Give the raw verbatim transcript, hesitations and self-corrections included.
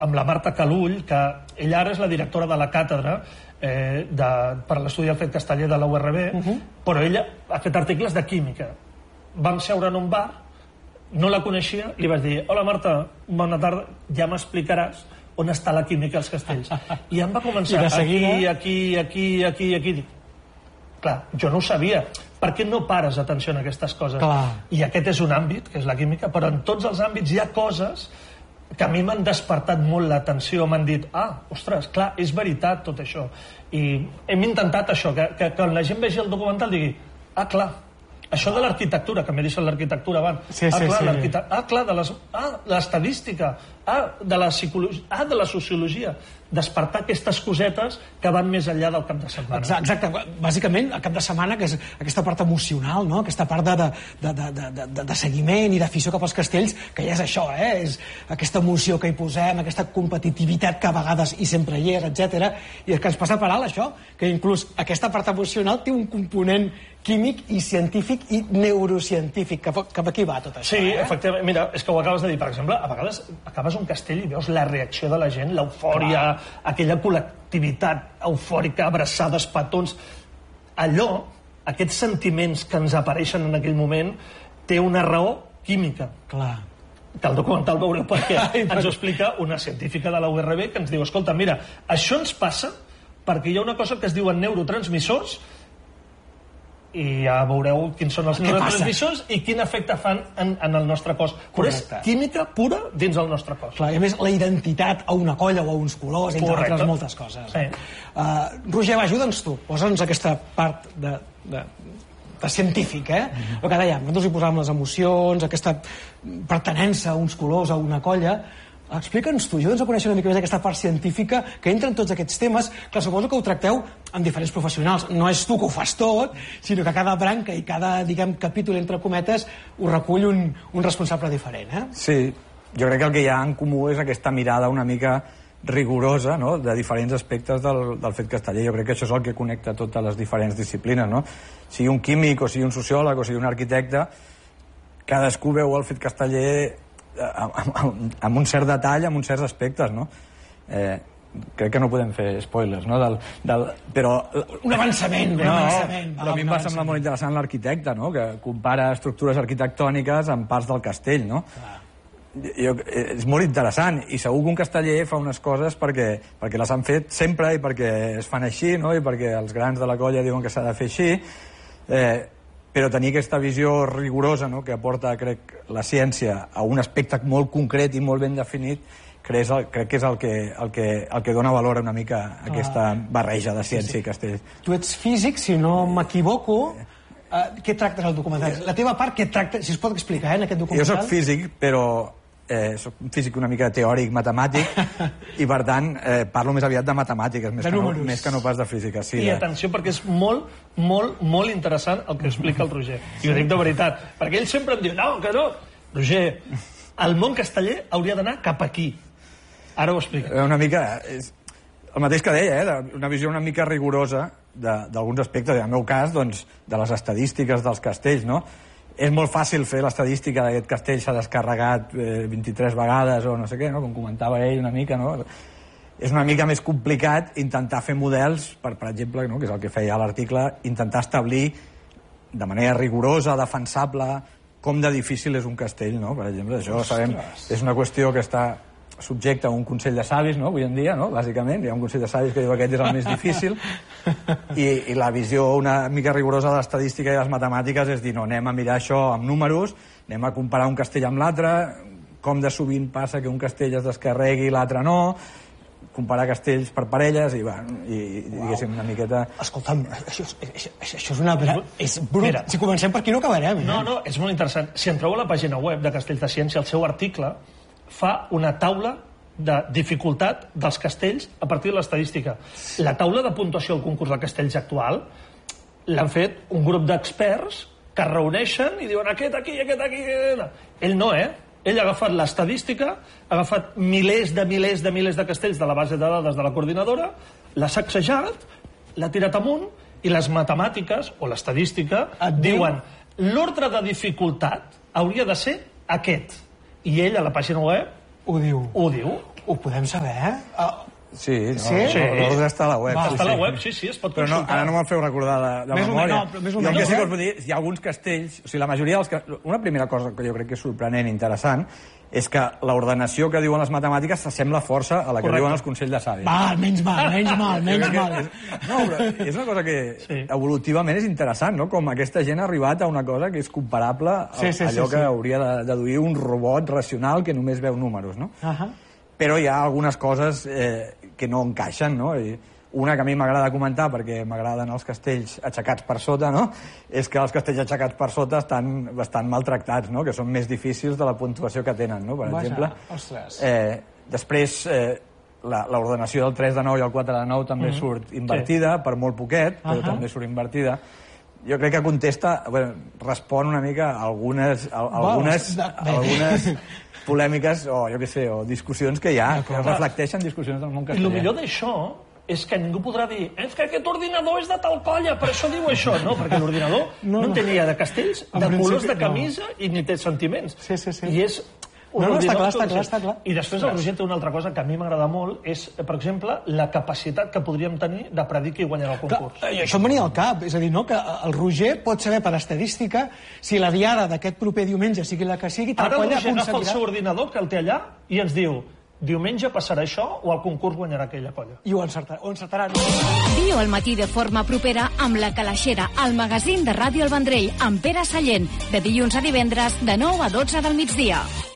amb la Marta Calull, que ella ara és la directora de la càtedra eh, de, per a l'estudi del fet casteller de la U R B, uh -huh. però ella ha fet articles de química. Vam seure en un bar, no la coneixia, li vaig dir: hola Marta, bona tarda, ja m'explicaràs on està la química als castells. I em va començar aquí, aquí, aquí, aquí, aquí. Clar, jo no ho sabia. Per què no pares atenció en aquestes coses? Clar. I aquest és un àmbit, que és la química, però en tots els àmbits hi ha coses que a mi m'han despertat molt l'atenció, m'han dit: ah, ostres, clar, és veritat tot això. I hem intentat això, que, que quan la gent vegi el documental digui: ah, clar, això de l'arquitectura, que m'he deixat l'arquitectura abans. Sí, ah, sí, clar, sí. ah, clar, de les, ah, l'estadística, ah, de la psicologia, ah, de la sociologia. Despertar aquestes cosetes que van més enllà del cap de setmana. Exacte, bàsicament, el cap de setmana, que és aquesta part emocional, no? Aquesta part de, de, de, de, de, de seguiment i d'afició cap als castells, que ja és això, eh? És aquesta emoció que hi posem, aquesta competitivitat que a vegades i sempre hi és, etcètera. I és que ens passa per alt això, que inclús aquesta part emocional té un component químic i científic i neurocientífic. Cap, cap aquí va tot això, sí, eh? efectivament. Mira, és que ho acabes de dir. Per exemple, a vegades acabes un castell i veus la reacció de la gent, l'eufòria, aquella col·lectivitat eufòrica, abraçades, petons. Allò, aquests sentiments que ens apareixen en aquell moment, té una raó química. Clar. Que el documental veureu perquè ens ho explica una científica de la U R B que ens diu: escolta, mira, això ens passa perquè hi ha una cosa que es diuen neurotransmissors i ja veureu quins són els neurotransmissors i quin efecte fan en, en el nostre cos. Però és química pura dins el nostre cos. Clar, i a més la identitat a una colla o a uns colors, entre Correcte. altres moltes coses. Sí. Uh, Roger, va, ajuda'ns tu. Posa'ns aquesta part de, de, de científic, eh? Mm-hmm. El que dèiem, nosaltres hi posàvem les emocions, aquesta pertenença a uns colors, a una colla. Explica'ns tu, ajuda'ns a conèixer una mica més aquesta part científica que entra en tots aquests temes. Clar, suposo que ho tracteu amb diferents professionals. No és tu que ho fas tot, sinó que cada branca i cada, diguem, capítol, entre cometes, ho recull un, un responsable diferent, eh? Sí, jo crec que el que hi ha en comú és aquesta mirada una mica rigorosa, no?, de diferents aspectes del, del fet casteller. Jo crec que això és el que connecta totes les diferents disciplines, no? Sigui un químic, o sigui un sociòleg, o sigui un arquitecte, cadascú veu el fet casteller amb un cert detall, amb uns certs aspectes, no? Eh, crec que no podem fer spoilers, no? Del, del, però... Un avançament, un no, avançament. Però a mi em va semblar molt interessant l'arquitecte, no?, que compara estructures arquitectòniques amb parts del castell, no? Ah. Jo, és molt interessant, i segur que un casteller fa unes coses perquè, perquè les han fet sempre i perquè es fan així, no?, i perquè els grans de la colla diuen que s'ha de fer així, eh, però tenir aquesta visió rigorosa, no?, que aporta, crec, la ciència a un aspecte molt concret i molt ben definit, crec, crec que és el que, el, que, el que dona valor una mica a aquesta barreja de ciència sí, sí. i castell. Tu ets físic, si no m'equivoco. Uh, què tractes al documental? La teva part, què tracta? Si es pot explicar, eh, en aquest documental? Jo soc físic, però eh, soc un físic una mica teòric, matemàtic, i per tant eh, parlo més aviat de matemàtiques, més, que no, més que no pas de física. Sí, I de... atenció, perquè és molt, molt, molt interessant el que explica el Roger. I ho dic de veritat, perquè ell sempre em diu: no, que no. Roger, el món casteller hauria d'anar cap aquí. Ara ho explica. Una mica... És el mateix que deia, eh? Una visió una mica rigorosa d'alguns aspectes. En el meu cas, doncs, de les estadístiques dels castells, no? És molt fàcil fer l'estadística d'aquest castell s'ha descarregat eh, vint-i-tres vegades o no sé què, no?, com comentava ell una mica, no? És una mica més complicat intentar fer models, per, per exemple, no?, que és el que feia a l'article, intentar establir de manera rigorosa, defensable, com de difícil és un castell, no? Per exemple, això sabem, és una qüestió que està subjecte a un Consell de Savis, no?, avui en dia, no?, bàsicament. Hi ha un Consell de Savis que diu que aquest és el més difícil, i, i la visió una mica rigorosa de l'estadística i de les matemàtiques és dir, no, anem a mirar això amb números, anem a comparar un castell amb l'altre, com de sovint passa que un castell es descarregui i l'altre no, comparar castells per parelles, i, va, i, i diguéssim una miqueta... Escolta'm, això, això, això és una... És brut. Mira, si comencem per aquí no acabarem, eh? No, no, és molt interessant. Si entreu a la pàgina web de Castells de Ciència, el seu article fa una taula de dificultat dels castells a partir de l'estadística. La taula de puntuació al concurs de castells actual l'han fet un grup d'experts que es reuneixen i diuen aquest aquí, aquest aquí... Ell no, eh? Ell ha agafat l'estadística, ha agafat milers de milers de milers de castells de la base de dades de la coordinadora, l'ha sacsejat, l'ha tirat amunt, i les matemàtiques, o l'estadística, et diuen l'ordre de dificultat hauria de ser aquest. I ell, a la pàgina web, ho diu. Ho diu. Ho podem saber, eh? Uh, Sí, no, sí? l'ordre està a la web. Va, sí, està a la sí. web, sí, sí, es pot Però no, consultar. ara no me'n feu recordar de, de Més o memòria. menys, no, més o Jo el que menys, sí que eh? us vull dir, hi ha alguns castells, o sigui, la majoria dels... ca- Una primera cosa que jo crec que és sorprenent i interessant és que l'ordenació que diuen les matemàtiques s'assembla força a la que Correcte. diuen els consells de savis. Va, menys mal, menys mal, menys Jo crec mal. que- No, però és una cosa que Sí. evolutivament és interessant, no? Com aquesta gent ha arribat a una cosa que és comparable a Sí, sí, sí, allò sí. que hauria de deduir un robot racional que només veu números, no? Ahà. Però hi ha algunes coses eh, que no encaixen, no? I una que a mi m'agrada comentar, perquè m'agraden els castells aixecats per sota, no? És que els castells aixecats per sota estan bastant maltractats, no? Que són més difícils de la puntuació que tenen, no? Per Vaja, exemple. ostres. Eh, després, eh, la- l'ordenació del tres de nou i el quatre de nou també Mhm. surt invertida, per molt poquet, però Ahà. també surt invertida. Jo crec que contesta, bueno, respon una mica a algunes, a, a algunes, de- a algunes polèmiques o, jo què sé, o discussions que hi ha, que reflecteixen discussions del món I el castellà. millor d'això és que ningú podrà dir és que aquest ordinador és de tal colla, per això diu això. No, perquè l'ordinador no, No, no no. tenia de castells, En de principi, colors de no. camisa i ni té sentiments. Sí, sí, sí. I és un No, no, està ordinador clar, està que- clar, està clar. I després el Roger té una altra cosa que a mi m'agrada molt, és, per exemple, la capacitat que podríem tenir de predir qui guanyarà el concurs. Clar, i això em venia al cap, és a dir, no, que el Roger pot saber per estadística si la diada d'aquest proper diumenge, sigui la que sigui, tal Ara el colla Roger agafa el aconseguirà... seu ordinador, que el té allà, i ens diu diumenge passarà això o el concurs guanyarà aquella colla. I ho encertarà. Ho encertarà. Viu al matí de forma propera amb La Calaixera, el magazín de Ràdio El Vendrell, amb Pere Sallent, de dilluns a divendres, de nou a dotze del migdia.